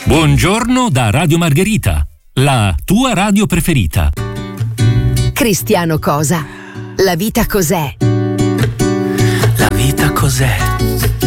Buongiorno da Radio Margherita, la tua radio preferita. Cristiano Cosa? La vita cos'è? La vita cos'è?